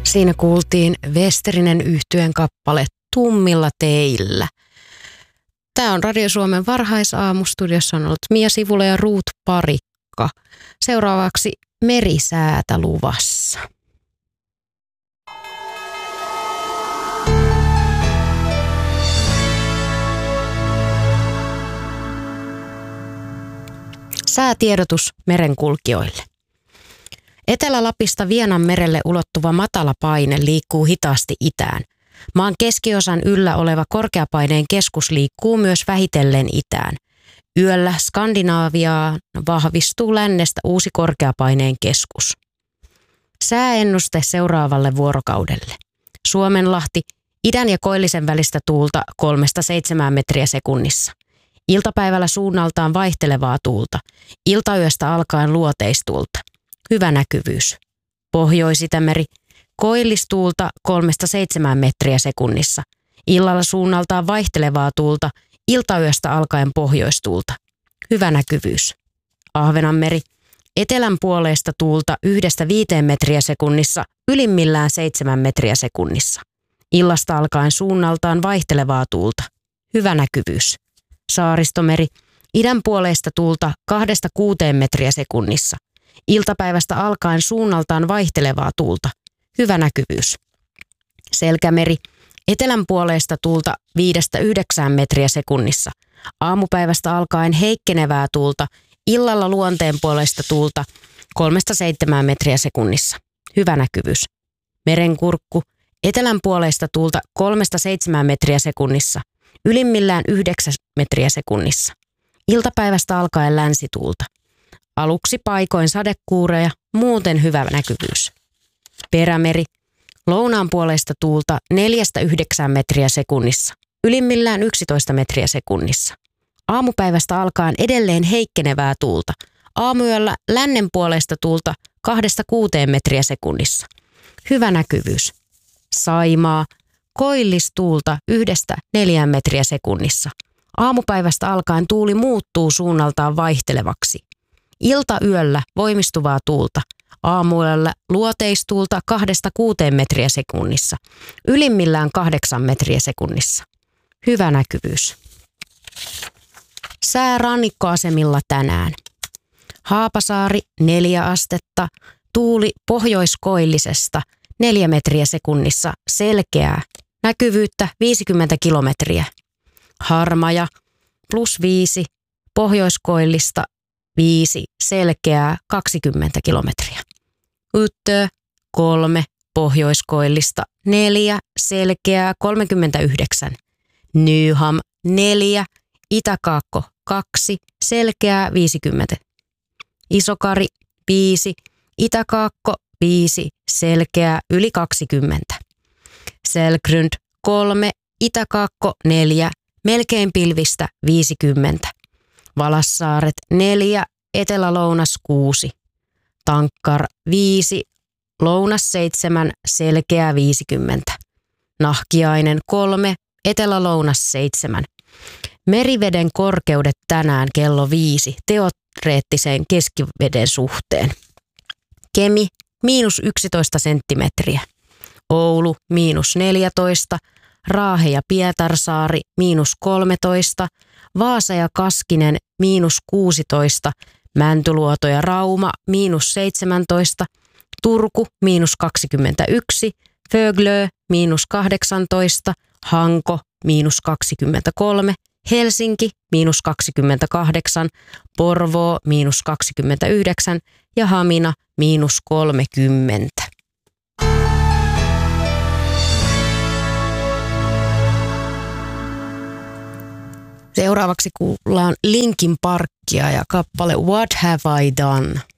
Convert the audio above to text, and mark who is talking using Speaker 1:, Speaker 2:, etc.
Speaker 1: Siinä kuultiin Westerinen yhtyeen kappale Tummilla teillä. Tämä on Radio Suomen varhaisaamu. Studiossa on ollut Mia Sivula ja Ruut Parikka. Seuraavaksi merisäätä luvassa. Säätiedotus merenkulkijoille. Etelä-Lapista Vienanmerelle ulottuva matala paine liikkuu hitaasti itään. Maan keskiosan yllä oleva korkeapaineen keskus liikkuu myös vähitellen itään. Yöllä Skandinaaviaan vahvistuu lännestä uusi korkeapaineen keskus. Sääennuste seuraavalle vuorokaudelle. Suomenlahti, idän ja koillisen välistä tuulta 3-7 metriä sekunnissa. Iltapäivällä suunnaltaan vaihtelevaa tuulta. Iltayöstä alkaen luoteistuulta. Hyvä näkyvyys. Pohjois-Itämeri, koillistuulta 3-7 metriä sekunnissa. Illalla suunnaltaan vaihtelevaa tuulta. Iltayöstä alkaen pohjoistuulta. Hyvä näkyvyys. Ahvenanmeri, etelän puoleista tuulta 1-5 metriä sekunnissa, ylimmillään 7 metriä sekunnissa. Illasta alkaen suunnaltaan vaihtelevaa tuulta. Hyvä näkyvyys. Saaristomeri, idän puoleista tuulta 2-6 metriä sekunnissa. Iltapäivästä alkaen suunnaltaan vaihtelevaa tuulta. Hyvä näkyvyys. Selkämeri, etelän puoleista tuulta 5-9 metriä sekunnissa. Aamupäivästä alkaen heikkenevää tuulta. Illalla luonteen puoleista tuulta 3-7 metriä sekunnissa. Hyvä näkyvyys. Merenkurkku, etelän puoleista tuulta 3-7 metriä sekunnissa. Ylimmillään 9 metriä sekunnissa. Iltapäivästä alkaen länsituulta. Aluksi paikoin sadekuureja, muuten hyvä näkyvyys. Perämeri, lounaan puoleista tuulta 4-9 metriä sekunnissa. Ylimmillään 11 metriä sekunnissa. Aamupäivästä alkaen edelleen heikkenevää tuulta. Aamuyöllä lännen puoleista tuulta 2-6 metriä sekunnissa. Hyvä näkyvyys. Saimaa, koillistuulta 1-4 metriä sekunnissa. Aamupäivästä alkaen tuuli muuttuu suunnaltaan vaihtelevaksi. Iltayöllä voimistuvaa tuulta. Aamuyöllä luoteistuulta 2-6 metriä sekunnissa. Ylimmillään 8 metriä sekunnissa. Hyvä näkyvyys. Sää rannikkoasemilla tänään. Haapasaari 4 astetta. Tuuli pohjoiskoillisesta 4 metriä sekunnissa. Selkeää. Näkyvyyttä 50 kilometriä. Harmaja +5. Pohjoiskoillista 5. Selkeää 20 kilometriä. Yttö 3. Pohjoiskoillista 4. Selkeää 39. Nyham 4. Itäkaakko 2. Selkeää 50. Isokari 5. Itäkaakko 5. Selkeää yli 20. Selgrund 3. Itäkaakko 4. Melkein pilvistä 50. Valassaaret 4. Etelä-lounas 6. Tankkar 5. Lounas 7. Selkeää 50. Nahkiainen 3. Etelä-lounas 7. Meriveden korkeudet tänään kello 5 teoreettiseen keskiveden suhteen. Kemi -11 senttimetriä. Oulu -14. Raahe ja Pietarsaari -13. Vaasa ja Kaskinen -16. Mäntyluoto ja Rauma -17. Turku -21. Föglö -18. Hanko -23. Helsinki -28. Porvoo -29 ja Hamina -30. Seuraavaksi kuullaan Linkin Parkia ja kappale What Have I Done?